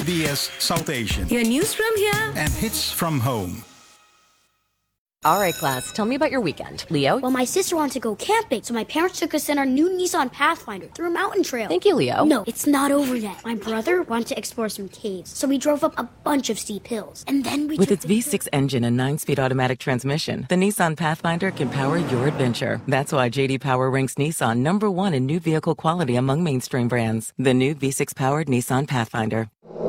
SBS South Asian. Your news from here And hits from home. All right, class, tell me about your weekend. Leo? Well, my sister wanted to go camping, so my parents took us in our new Nissan Pathfinder through a mountain trail. Thank you, Leo. No, it's not over yet. My brother wanted to explore some caves, so we drove up a bunch of steep hills. And then we With its V6 engine and 9-speed automatic transmission, the Nissan Pathfinder can power your adventure. That's why J.D. Power ranks Nissan #1 in new vehicle quality among mainstream brands. The new V6-powered Nissan Pathfinder.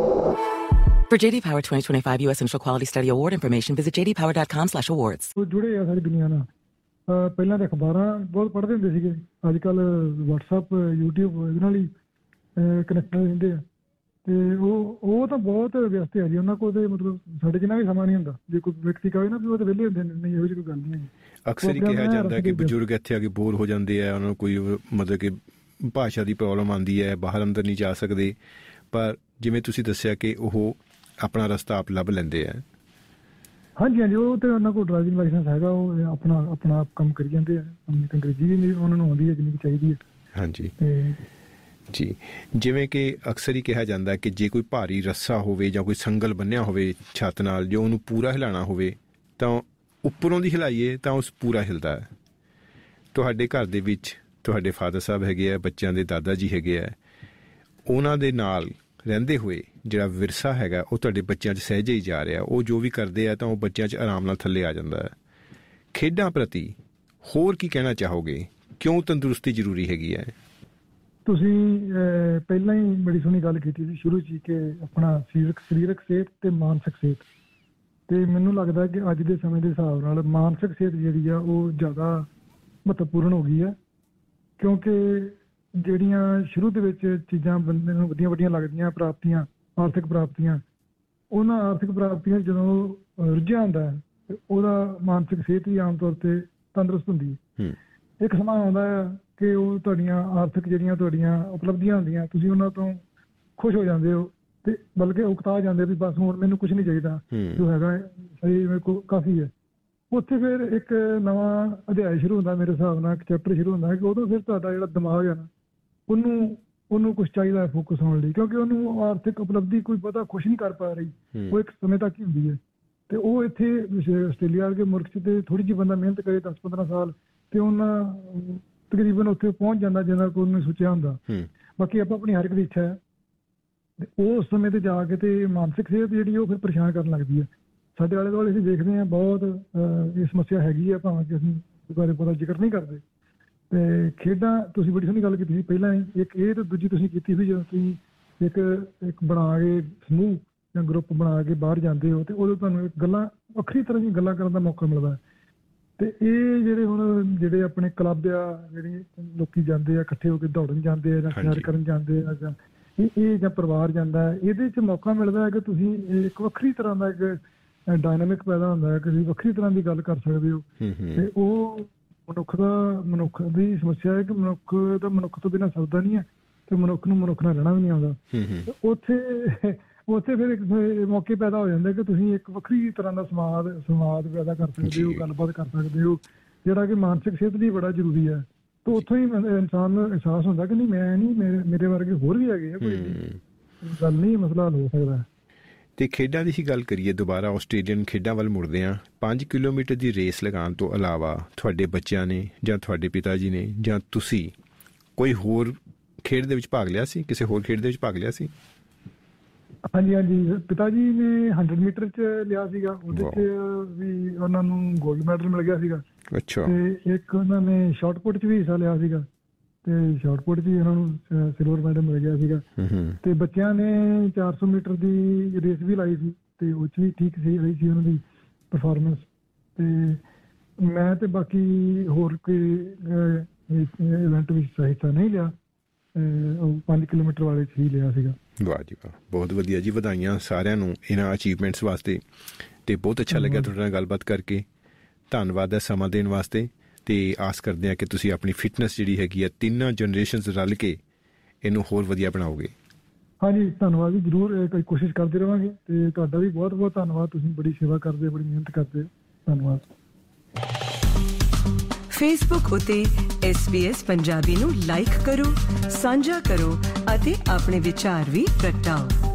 For J.D. Power 2025 U.S. Initial Quality Study Award information, visit jdpower.com/awards. ਜੁੜੇ ਆ ਸਾਰੀ ਦੁਨੀਆ ਨਾਲ। ਪਹਿਲਾਂ ਤਾਂ ਅਖਬਾਰਾਂ ਬਹੁਤ ਪੜ੍ਹਦੇ ਹੁੰਦੇ ਸੀਗੇ, ਅੱਜ ਕੱਲ WhatsApp YouTube ਇਹਦੇ ਨਾਲ ਹੀ ਕਨੈਕਟ ਰਹਿੰਦੇ ਆ, ਤੇ ਉਹ ਤਾਂ ਬਹੁਤ ਵਿਅਸਤ ਹੈ ਜੀ। ਉਹਨਾਂ ਕੋਲ ਤੇ ਮਤਲਬ ਸਾਡੇ ਜਿੰਨਾ ਵੀ ਸਮਾਂ ਨਹੀਂ ਹੁੰਦਾ। ਜੇ ਕੋਈ ਵਿਅਕਤੀ ਕਹੇ ਨਾ ਵੀ ਉਹ ਤਾਂ ਵਿਹਲੇ ਹੁੰਦੇ ਨੇ, ਨਹੀਂ ਇਹੋ ਜਿਹੀ ਕੋਈ ਗੱਲ ਨਹੀਂ ਹੈ। ਅਕਸਰ ਹੀ ਕਿਹਾ ਜਾਂਦਾ ਕਿ ਬਜ਼ੁਰਗ ਇੱਥੇ ਆ ਕੇ ਬੋਰ ਹੋ ਜਾਂਦੇ ਆ, ਉਹਨਾਂ ਨੂੰ ਕੋਈ ਮਤਲਬ ਕਿ ਭਾਸ਼ਾ ਦੀ ਪ੍ਰੋਬਲਮ ਆਉਂਦੀ ਹੈ, ਬਾਹਰ ਅੰਦਰ ਨਹੀਂ ਜਾ ਸਕਦੇ, ਪਰ ਜਿਵੇਂ ਤੁਸੀਂ ਦੱਸਿਆ ਕਿ ਉਹ ਆਪਣਾ ਰਸਤਾ ਆਪ ਲੱਭ ਲੈਂਦੇ ਆ। ਹਾਂਜੀ ਹਾਂਜੀ, ਉਹ ਤੇ ਉਹਨਾਂ ਕੋਲ ਡਰਾਈਵਿੰਗ ਲਾਇਸੈਂਸ ਹੈਗਾ, ਉਹ ਆਪਣਾ ਆਪ ਕੰਮ ਕਰੀ ਜਾਂਦੇ ਆ। ਅੰਗਰੇਜ਼ੀ ਵੀ ਉਹਨਾਂ ਨੂੰ ਆਉਂਦੀ ਹੈ ਜਿੰਨੀ ਚਾਹੀਦੀ ਹੈ। ਹਾਂਜੀ ਜੀ, ਜਿਵੇਂ ਕਿ ਅਕਸਰ ਹੀ ਕਿਹਾ ਜਾਂਦਾ ਕਿ ਜੇ ਕੋਈ ਭਾਰੀ ਰੱਸਾ ਹੋਵੇ ਜਾਂ ਕੋਈ ਸੰਗਲ ਬੰਨਿਆ ਹੋਵੇ ਛੱਤ ਨਾਲ, ਜੋ ਉਹਨੂੰ ਪੂਰਾ ਹਿਲਾਉਣਾ ਹੋਵੇ ਤਾਂ ਉੱਪਰੋਂ ਦੀ ਹਿਲਾਈਏ ਤਾਂ ਉਸ ਪੂਰਾ ਹਿਲਦਾ ਹੈ। ਤੁਹਾਡੇ ਘਰ ਦੇ ਵਿੱਚ ਤੁਹਾਡੇ ਫਾਦਰ ਸਾਹਿਬ ਹੈਗੇ ਆ, ਬੱਚਿਆਂ ਦੇ ਦਾਦਾ ਜੀ ਹੈਗੇ ਆ, ਉਹਨਾਂ ਦੇ ਨਾਲ ਰਹਿੰਦੇ ਹੋਏ ਜਿਹੜਾ ਵਿਰਸਾ ਹੈਗਾ ਉਹ ਤੁਹਾਡੇ ਬੱਚਿਆਂ 'ਚ ਸਹਿਜੇ ਹੀ ਜਾ ਰਿਹਾ। ਉਹ ਜੋ ਵੀ ਕਰਦੇ ਆ ਤਾਂ ਉਹ ਬੱਚਿਆਂ 'ਚ ਆਰਾਮ ਨਾਲ ਥੱਲੇ ਆ ਜਾਂਦਾ ਹੈ। ਖੇਡਾਂ ਪ੍ਰਤੀ ਹੋਰ ਕੀ ਕਹਿਣਾ ਚਾਹੋਗੇ? ਕਿਉਂ ਤੰਦਰੁਸਤੀ ਜ਼ਰੂਰੀ ਹੈਗੀ ਹੈ? ਤੁਸੀਂ ਪਹਿਲਾਂ ਹੀ ਬੜੀ ਸੋਹਣੀ ਗੱਲ ਕੀਤੀ ਸੀ ਸ਼ੁਰੂ 'ਚ ਕਿ ਆਪਣਾ ਸਰੀਰਕ ਸਿਹਤ ਤੇ ਮਾਨਸਿਕ ਸਿਹਤ, ਤੇ ਮੈਨੂੰ ਲੱਗਦਾ ਕਿ ਅੱਜ ਦੇ ਸਮੇਂ ਦੇ ਹਿਸਾਬ ਨਾਲ ਮਾਨਸਿਕ ਸਿਹਤ ਜਿਹੜੀ ਆ ਉਹ ਜ਼ਿਆਦਾ ਮਹੱਤਵਪੂਰਨ ਹੋ ਗਈ ਹੈ, ਕਿਉਂਕਿ ਜਿਹੜੀਆਂ ਸ਼ੁਰੂ ਦੇ ਵਿੱਚ ਚੀਜ਼ਾਂ ਬੰਦੇ ਨੂੰ ਵੱਡੀਆਂ ਲੱਗਦੀਆਂ, ਪ੍ਰਾਪਤੀਆਂ, ਆਰਥਿਕ ਪ੍ਰਾਪਤੀਆਂ, ਉਹਨਾਂ ਆਰਥਿਕ ਪ੍ਰਾਪਤੀਆਂ ਜਦੋਂ ਰੁੱਝਿਆ ਹੁੰਦਾ ਹੈ ਤੇ ਉਹਦਾ ਮਾਨਸਿਕ ਸਿਹਤ ਵੀ ਆਮ ਤੌਰ ਤੇ ਤੰਦਰੁਸਤ ਹੁੰਦੀ ਹੈ। ਇੱਕ ਸਮਾਂ ਆਉਂਦਾ ਹੈ ਕਿ ਉਹ ਤੁਹਾਡੀਆਂ ਆਰਥਿਕ ਜਿਹੜੀਆਂ ਤੁਹਾਡੀਆਂ ਉਪਲਬਧੀਆਂ ਹੁੰਦੀਆਂ, ਤੁਸੀਂ ਉਹਨਾਂ ਤੋਂ ਖੁਸ਼ ਹੋ ਜਾਂਦੇ ਹੋ ਤੇ ਬਲਕਿ ਉਕਤਾ ਜਾਂਦੇ ਵੀ ਬਸ ਹੁਣ ਮੈਨੂੰ ਕੁਛ ਨਹੀਂ ਚਾਹੀਦਾ, ਜੋ ਹੈਗਾ ਸਹੀ ਮੇਰੇ ਕੋਲ ਕਾਫੀ ਹੈ। ਉੱਥੇ ਫਿਰ ਇੱਕ ਨਵਾਂ ਅਧਿਆਇ ਸ਼ੁਰੂ ਹੁੰਦਾ, ਮੇਰੇ ਹਿਸਾਬ ਨਾਲ ਇੱਕ ਚੈਪਟਰ ਸ਼ੁਰੂ ਹੁੰਦਾ ਕਿ ਉਦੋਂ ਫਿਰ ਤੁਹਾਡਾ ਜਿਹੜਾ ਦਿਮਾਗ ਹੈ ਨਾ ਉਹਨੂੰ ਕੁਛ ਚਾਹੀਦਾ ਹੈ ਫੋਕਸ ਹੋਣ ਲਈ, ਕਿਉਂਕਿ ਉਹਨੂੰ ਆਰਥਿਕ ਉਪਲਬਧੀ ਕੋਈ ਪਤਾ ਖੁਸ਼ ਨਹੀਂ ਕਰ ਪਾ ਰਹੀ, ਉਹ ਇੱਕ ਸਮੇਂ ਤੱਕ ਹੀ ਹੁੰਦੀ ਹੈ। ਤੇ ਉਹ ਇੱਥੇ ਆਸਟ੍ਰੇਲੀਆ ਵਰਗੇ ਮੁਲਕ 'ਚ ਤੇ ਥੋੜ੍ਹੀ ਜਿਹੀ ਬੰਦਾ ਮਿਹਨਤ ਕਰੇ 10-15 ਸਾਲ ਤੇ ਉਹਨਾਂ ਤਕਰੀਬਨ ਉੱਥੇ ਪਹੁੰਚ ਜਾਂਦਾ ਜਿਹਨਾਂ ਕੋਲ ਉਹਨੇ ਸੋਚਿਆ ਹੁੰਦਾ। ਬਾਕੀ ਆਪਣੀ ਹਰ ਇੱਕ ਦੀ ਇੱਛਾ ਹੈ, ਤੇ ਉਹ ਉਸ ਸਮੇਂ ਤੇ ਜਾ ਕੇ ਤੇ ਮਾਨਸਿਕ ਸਿਹਤ ਜਿਹੜੀ ਉਹ ਫਿਰ ਪਰੇਸ਼ਾਨ ਕਰਨ ਲੱਗਦੀ ਹੈ। ਸਾਡੇ ਆਲੇ ਦੁਆਲੇ ਅਸੀਂ ਦੇਖਦੇ ਹਾਂ ਬਹੁਤ ਇਹ ਸਮੱਸਿਆ ਹੈਗੀ ਹੈ, ਭਾਵੇਂ ਕਿ ਅਸੀਂ ਇਸ ਬਾਰੇ ਬਹੁਤਾ ਜ਼ਿਕਰ ਨਹੀਂ ਕਰਦੇ। ਤੇ ਖੇਡਾਂ ਤੁਸੀਂ ਬੜੀ ਸੋਹਣੀ ਗੱਲ ਕੀਤੀ ਸੀ ਪਹਿਲਾਂ ਹੀ, ਇੱਕ ਇਹ ਤੇ ਦੂਜੀ ਤੁਸੀਂ ਕੀਤੀ ਸੀ ਜਦੋਂ ਤੁਸੀਂ ਇੱਕ ਬਣਾ ਕੇ ਸਮੂਹ ਜਾਂ ਗਰੁੱਪ ਬਣਾ ਕੇ ਬਾਹਰ ਜਾਂਦੇ ਹੋ ਤੇ ਉਦੋਂ ਤੁਹਾਨੂੰ ਗੱਲਾਂ ਵੱਖਰੀ ਤਰ੍ਹਾਂ ਦੀਆਂ ਗੱਲਾਂ ਕਰਨ ਦਾ ਮੌਕਾ ਮਿਲਦਾ। ਤੇ ਇਹ ਜਿਹੜੇ ਆਪਣੇ ਕਲੱਬ ਆ, ਜਿਹੜੇ ਲੋਕੀ ਜਾਂਦੇ ਆ ਇਕੱਠੇ ਹੋ ਕੇ ਦੌੜਨ ਜਾਂਦੇ ਆ ਜਾਂ ਸੈਰ ਕਰਨ ਜਾਂਦੇ ਆ, ਜਾਂ ਇਹ ਜਾਂ ਪਰਿਵਾਰ ਜਾਂਦਾ ਹੈ, ਇਹਦੇ 'ਚ ਮੌਕਾ ਮਿਲਦਾ ਹੈ ਕਿ ਤੁਸੀਂ ਇੱਕ ਵੱਖਰੀ ਤਰ੍ਹਾਂ ਦਾ ਇੱਕ ਡਾਇਨਾਮਿਕ ਪੈਦਾ ਹੁੰਦਾ ਹੈ ਕਿ ਤੁਸੀਂ ਵੱਖਰੀ ਤਰ੍ਹਾਂ ਦੀ ਗੱਲ ਕਰ ਸਕਦੇ ਹੋ। ਤੇ ਉਹ ਮਨੁੱਖ ਦੀ ਸਮੱਸਿਆ ਹੈ ਕਿ ਮਨੁੱਖ ਤੋਂ ਬਿਨਾਂ ਸਰਦਾ ਨਹੀਂ ਹੈ ਤੇ ਮਨੁੱਖ ਨੂੰ ਮਨੁੱਖ ਨਾਲ ਰਹਿਣਾ ਵੀ ਨਹੀਂ ਆਉਂਦਾ। ਉੱਥੇ ਫਿਰ ਇੱਕ ਮੌਕੇ ਪੈਦਾ ਹੋ ਜਾਂਦੇ ਕਿ ਤੁਸੀਂ ਇੱਕ ਵੱਖਰੀ ਤਰ੍ਹਾਂ ਦਾ ਸੰਵਾਦ ਪੈਦਾ ਕਰ ਸਕਦੇ ਹੋ, ਗੱਲਬਾਤ ਕਰ ਸਕਦੇ ਹੋ, ਜਿਹੜਾ ਕਿ ਮਾਨਸਿਕ ਸਿਹਤ ਲਈ ਬੜਾ ਜ਼ਰੂਰੀ ਹੈ। ਤੇ ਉੱਥੋਂ ਹੀ ਇਨਸਾਨ ਨੂੰ ਅਹਿਸਾਸ ਹੁੰਦਾ ਕਿ ਨਹੀਂ ਮੈਂ ਨਹੀਂ, ਮੇਰੇ ਵਰਗੇ ਹੋਰ ਵੀ ਹੈਗੇ ਆ, ਕੋਈ ਗੱਲ ਨਹੀਂ, ਮਸਲਾ ਹੱਲ ਹੋ ਸਕਦਾ। ਤੇ ਖੇਡਾਂ ਦੀ ਹੀ ਗੱਲ ਕਰੀਏ, ਦੁਬਾਰਾ ਆਸਟ੍ਰੇਲੀਅਨ ਖੇਡਾਂ ਵੱਲ ਮੁੜਦੇ ਹਾਂ। 5 ਕਿਲੋਮੀਟਰ ਦੀ ਰੇਸ ਲਗਾਉਣ ਤੋਂ ਇਲਾਵਾ ਤੁਹਾਡੇ ਬੱਚਿਆਂ ਨੇ ਜਾਂ ਤੁਹਾਡੇ ਪਿਤਾ ਜੀ ਨੇ ਜਾਂ ਤੁਸੀਂ ਕੋਈ ਹੋਰ ਖੇਡ ਦੇ ਵਿੱਚ ਭਾਗ ਲਿਆ ਸੀ? ਕਿਸੇ ਹੋਰ ਖੇਡ ਦੇ ਵਿੱਚ ਭਾਗ ਲਿਆ ਸੀ? ਹਾਂਜੀ, ਪਿਤਾ ਜੀ ਨੇ 100 ਮੀਟਰ 'ਚ ਲਿਆ ਸੀਗਾ, ਉਹਦੇ 'ਚ ਵੀ ਉਹਨਾਂ ਨੂੰ ਗੋਲਡ ਮੈਡਲ ਮਿਲ ਗਿਆ ਸੀਗਾ। ਅੱਛਾ। ਤੇ ਇੱਕ ਉਹਨਾਂ ਨੇ ਸ਼ਾਟ ਪੁੱਟ 'ਚ ਵੀ ਹਿੱਸਾ ਲਿਆ ਸੀਗਾ ਤੇ ਸ਼ਾਟ ਪੁੱਟ 'ਚ ਵੀ ਉਹਨਾਂ ਨੂੰ ਸਿਲਵਰ ਮੈਡਲ ਮਿਲ ਗਿਆ ਸੀਗਾ। ਤੇ ਬੱਚਿਆਂ ਨੇ 400 ਮੀਟਰ ਦੀ ਰੇਸ ਵੀ ਲਾਈ ਸੀ ਤੇ ਉਹ 'ਚ ਵੀ ਠੀਕ ਰਹੀ ਸੀ ਉਹਨਾਂ ਦੀ ਪਰਫਾਰਮੈਂਸ। ਤੇ ਮੈਂ ਤੇ ਬਾਕੀ ਹੋਰ ਕੋਈ ਇਵੈਂਟ ਵਿੱਚ ਹਿੱਸਾ ਨਹੀਂ ਲਿਆ, 5 ਕਿਲੋਮੀਟਰ ਵਾਲੇ 'ਚ ਹੀ ਲਿਆ ਸੀਗਾ। ਵਾਹ ਜੀ ਵਾਹ, ਬਹੁਤ ਵਧੀਆ ਜੀ, ਵਧਾਈਆਂ ਸਾਰਿਆਂ ਨੂੰ ਇਹਨਾਂ ਅਚੀਵਮੈਂਟਸ ਵਾਸਤੇ। ਤੇ ਬਹੁਤ ਅੱਛਾ ਲੱਗਿਆ ਤੁਹਾਡੇ ਨਾਲ ਗੱਲਬਾਤ ਕਰਕੇ। ਧੰਨਵਾਦ ਹੈ ਸਮਾਂ ਦੇਣ ਵਾਸਤੇ, ਤੇ ਆਸ ਕਰਦੇ ਹਾਂ ਕਿ ਤੁਸੀਂ ਆਪਣੀ ਫਿਟਨੈਸ ਜਿਹੜੀ ਹੈਗੀ ਹੈ 3 ਜਨਰੇਸ਼ਨਸ ਰਲ ਕੇ ਇਹਨੂੰ ਹੋਰ ਵਧੀਆ ਬਣਾਓਗੇ। ਹਾਂਜੀ ਧੰਨਵਾਦ ਜੀ, ਜ਼ਰੂਰ ਕੋਸ਼ਿਸ਼ ਕਰਦੇ ਰਹਾਂਗੇ। ਤੇ ਤੁਹਾਡਾ ਵੀ ਬਹੁਤ ਬਹੁਤ ਧੰਨਵਾਦ, ਤੁਸੀਂ ਬੜੀ ਸੇਵਾ ਕਰਦੇ, ਬੜੀ ਮਿਹਨਤ ਕਰਦੇ, ਧੰਨਵਾਦ। ਫੇਸਬੁੱਕ ਉਤੇ SBS ਪੰਜਾਬੀ ਨੂੰ ਲਾਈਕ ਕਰੋ, ਸਾਂਝਾ ਕਰੋ ਅਤੇ ਆਪਣੇ ਵਿਚਾਰ ਵੀ ਪ੍ਰਗਟਾਓ।